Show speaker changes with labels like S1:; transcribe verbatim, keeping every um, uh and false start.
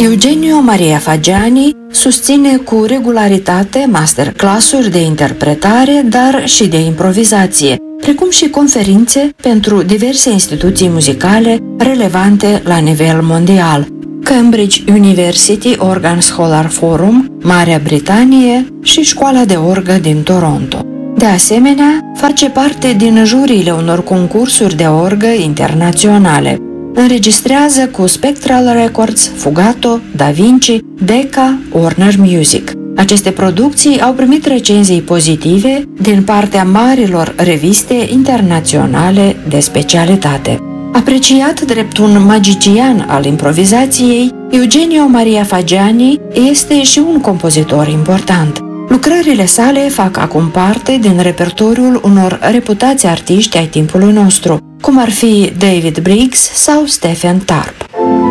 S1: Eugenio Maria Fagiani susține cu regularitate masterclass-uri de interpretare, dar și de improvizație, precum și conferințe pentru diverse instituții muzicale relevante la nivel mondial: Cambridge University Organ Scholar Forum, Marea Britanie și Școala de Orgă din Toronto. De asemenea, face parte din juriile unor concursuri de orgă internaționale. Înregistrează cu Spectral Records, Fugato, Da Vinci, Decca, Warner Music. Aceste producții au primit recenzii pozitive din partea marilor reviste internaționale de specialitate. Apreciat drept un magician al improvizației, Eugenio Maria Fagiani este și un compozitor important. Lucrările sale fac acum parte din repertoriul unor reputați artiști ai timpului nostru, cum ar fi David Briggs sau Stephen Tarp.